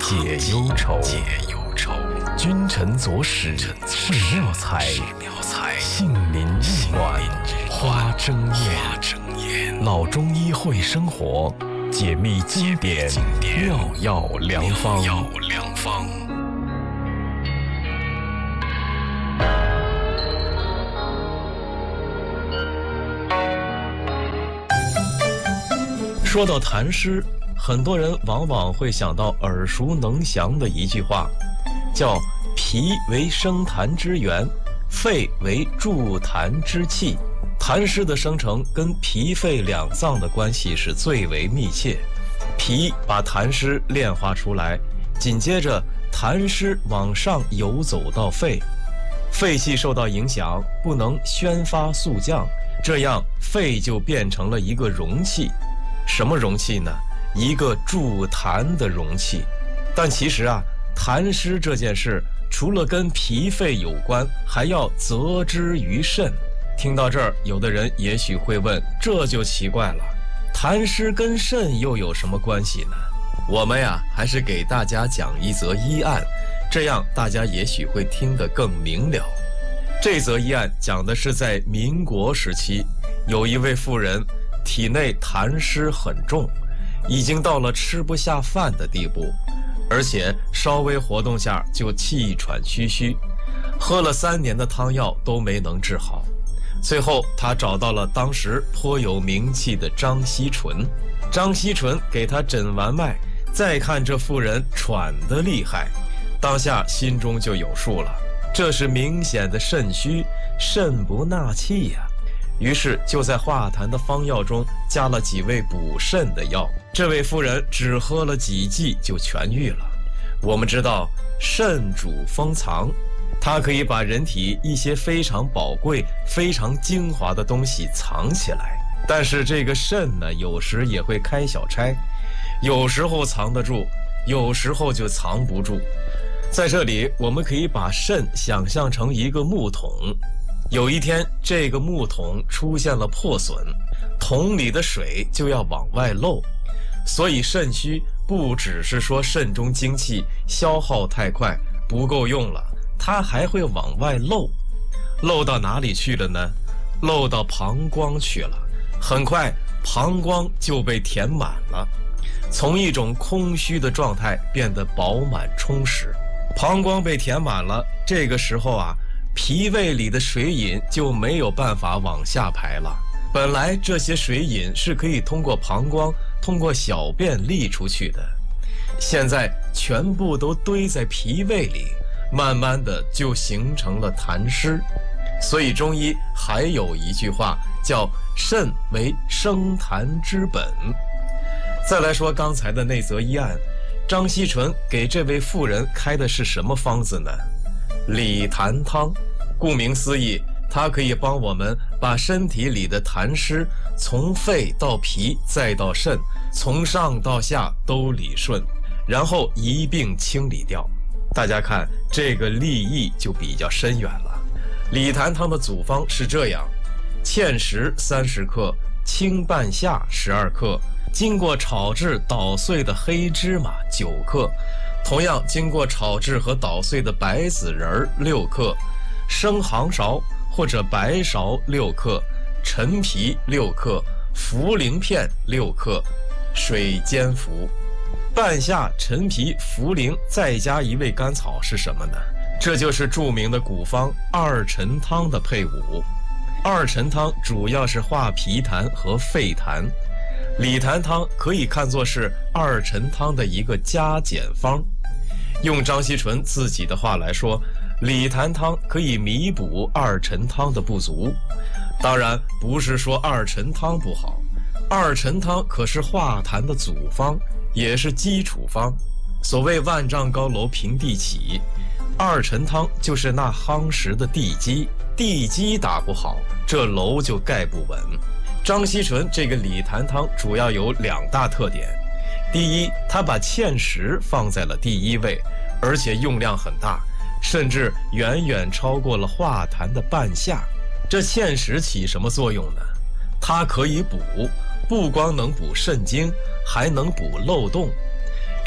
解忧愁。君臣佐使是妙才，杏林玉馆花争艳。老中医会生活，解密经典妙药良方。说到痰湿，很多人往往会想到耳熟能详的一句话，叫脾为生痰之源，肺为助痰之器。痰湿的生成跟脾肺两脏的关系是最为密切，脾把痰湿炼化出来，紧接着痰湿往上游走到肺，肺气受到影响，不能宣发速降，这样肺就变成了一个容器。什么容器呢？一个助痰的容器。但其实痰湿这件事除了跟脾肺有关，还要责之于肾。听到这儿，有的人也许会问，这就奇怪了，痰湿跟肾又有什么关系呢？我们还是给大家讲一则医案，这样大家也许会听得更明了。这则医案讲的是在民国时期，有一位妇人体内痰湿很重，已经到了吃不下饭的地步，而且稍微活动下就气喘吁吁，喝了3年的汤药都没能治好。最后他找到了当时颇有名气的张锡纯，张锡纯给他诊完脉，再看这妇人喘得厉害，当下心中就有数了，这是明显的肾虚，肾不纳气于是就在化痰的方药中加了几味补肾的药，这位妇人只喝了几剂就痊愈了。我们知道肾主封藏，它可以把人体一些非常宝贵非常精华的东西藏起来，但是这个肾呢，有时也会开小差，有时候藏得住，有时候就藏不住。在这里我们可以把肾想象成一个木桶，有一天这个木桶出现了破损，桶里的水就要往外漏，所以肾虚不只是说肾中精气消耗太快不够用了，它还会往外漏。漏到哪里去了呢？漏到膀胱去了，很快膀胱就被填满了，从一种空虚的状态变得饱满充实。膀胱被填满了，这个时候脾胃里的水饮就没有办法往下排了。本来这些水饮是可以通过膀胱通过小便利出去的，现在全部都堆在脾胃里，慢慢的就形成了痰湿。所以中医还有一句话叫肾为生痰之本。再来说刚才的那则医案，张锡纯给这位妇人开的是什么方子呢？理痰汤。顾名思义，它可以帮我们把身体里的痰湿从肺到脾再到肾，从上到下都理顺，然后一并清理掉。大家看这个立意就比较深远了。理痰汤的组方是这样：芡实30克，清半夏12克，经过炒制捣碎的黑芝麻9克，同样经过炒制和捣碎的白子仁6克，生杭芍或者白芍6克，陈皮6克，茯苓片6克，水煎服。半夏、陈皮、茯苓再加一味甘草是什么呢？这就是著名的古方二陈汤的配伍。二陈汤主要是化脾痰和肺痰，理痰汤可以看作是二陈汤的一个加减方。用张锡纯自己的话来说，理痰汤可以弥补二陈汤的不足。当然不是说二陈汤不好，二陈汤可是化痰的组方，也是基础方。所谓万丈高楼平地起，二陈汤就是那夯实的地基，地基打不好，这楼就盖不稳。张锡纯这个理痰汤主要有2大特点。第一，他把芡实放在了第1位，而且用量很大，甚至远远超过了化痰的半夏。这芡实起什么作用呢？它可以补，不光能补肾精，还能补漏洞。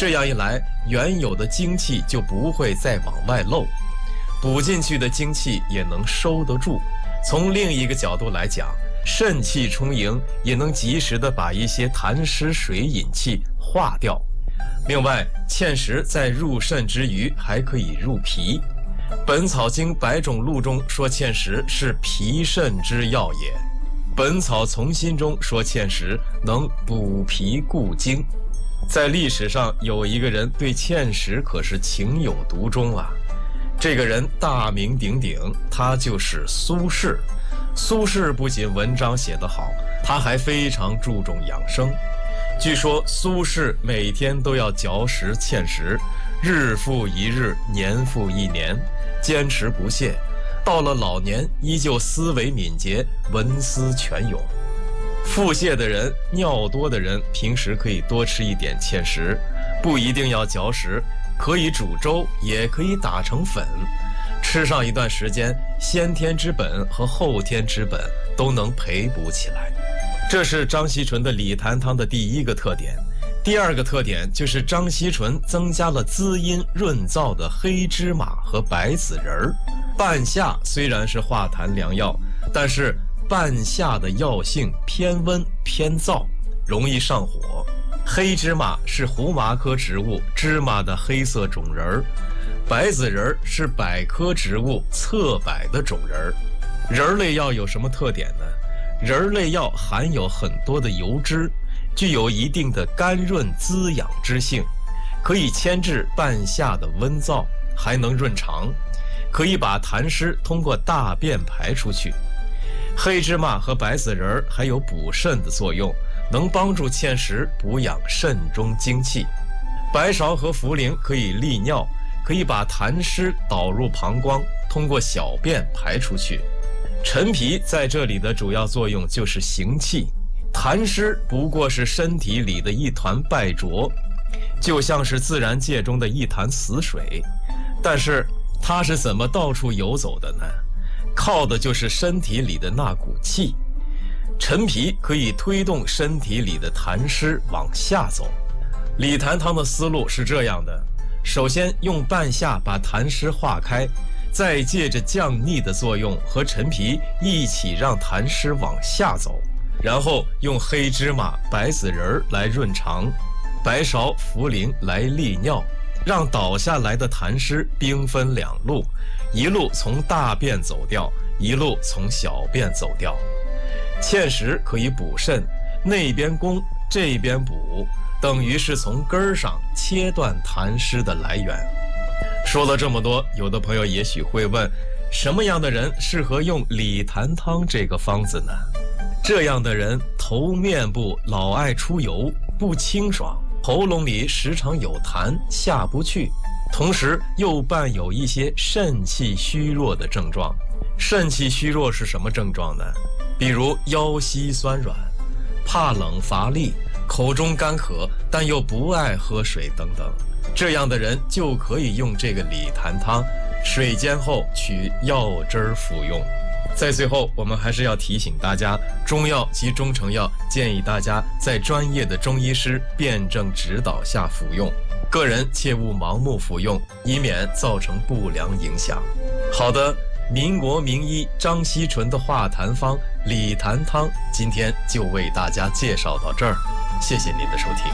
这样一来，原有的精气就不会再往外漏，补进去的精气也能收得住。从另一个角度来讲，肾气充盈，也能及时的把一些痰湿水饮气化掉。另外，芡实在入肾之余，还可以入脾。《本草经百种录》中说芡实是脾肾之药也，《本草从心》中说芡实能补脾固精。在历史上有一个人对芡实可是情有独钟啊，这个人大名鼎鼎，他就是苏轼。苏轼不仅文章写得好，他还非常注重养生。据说苏轼每天都要嚼食芡实，日复一日，年复一年，坚持不懈。到了老年，依旧思维敏捷，文思泉涌。腹泻的人、尿多的人，平时可以多吃一点芡实，不一定要嚼食，可以煮粥，也可以打成粉。吃上一段时间，先天之本和后天之本都能培补起来。这是张锡纯的理痰汤的第一个特点。第二个特点就是张锡纯增加了滋阴润燥的黑芝麻和白子仁儿。半夏虽然是化痰良药，但是半夏的药性偏温偏燥，容易上火。黑芝麻是胡麻科植物芝麻的黑色种仁儿，白子仁儿是柏科植物侧柏的种仁儿。仁儿类药有什么特点呢？仁儿类药含有很多的油脂，具有一定的甘润滋养之性，可以牵制半夏的温燥，还能润肠，可以把痰湿通过大便排出去。黑芝麻和白子仁还有补肾的作用，能帮助芡实补养肾中精气。白芍和茯苓可以利尿，可以把痰湿导入膀胱，通过小便排出去。陈皮在这里的主要作用就是行气，痰湿不过是身体里的一团败浊，就像是自然界中的一潭死水，但是它是怎么到处游走的呢？靠的就是身体里的那股气。陈皮可以推动身体里的痰湿往下走。理痰汤的思路是这样的：首先用半夏把痰湿化开，再借着降逆的作用和陈皮一起让痰湿往下走，然后用黑芝麻、白子仁来润肠，白芍、茯苓来利尿，让倒下来的痰湿兵分两路，一路从大便走掉，一路从小便走掉。芡实可以补肾，那边攻，这边补，等于是从根儿上切断痰湿的来源。说了这么多，有的朋友也许会问，什么样的人适合用理痰汤这个方子呢？这样的人头面部老爱出油，不清爽，喉咙里时常有痰下不去，同时又伴有一些肾气虚弱的症状。肾气虚弱是什么症状呢？比如腰膝酸软、怕冷乏力、口中干渴但又不爱喝水等等。这样的人就可以用这个理痰汤，水煎后取药汁服用。在最后，我们还是要提醒大家，中药及中成药建议大家在专业的中医师辩证指导下服用，个人切勿盲目服用，以免造成不良影响。好的，民国名医张锡纯的化痰方理痰汤，今天就为大家介绍到这儿，谢谢您的收听。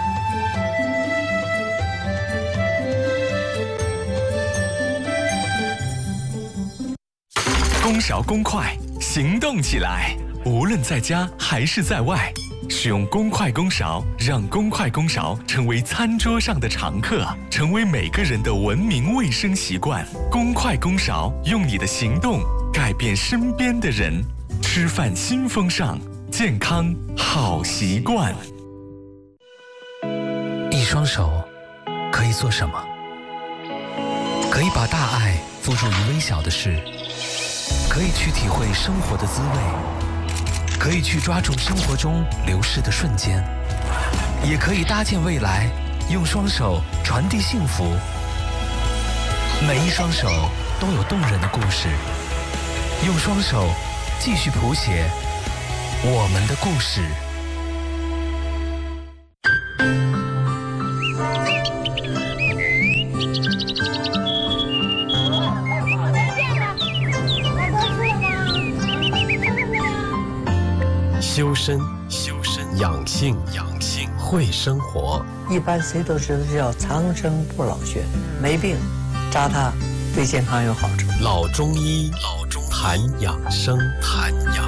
公勺公筷，行动起来！无论在家还是在外，使用公筷公勺，让公筷公勺成为餐桌上的常客，成为每个人的文明卫生习惯。公筷公勺，用你的行动改变身边的人。吃饭新风尚，健康好习惯。 一双手可以做什么？可以把大爱付诸于微小的事，可以去体会生活的滋味，可以去抓住生活中流逝的瞬间，也可以搭建未来，用双手传递幸福。每一双手都有动人的故事，用双手继续谱写我们的故事。 修身养性会生活。 一般谁都知道叫长生不老穴，没病扎它对健康有好处。 老中医谈养生。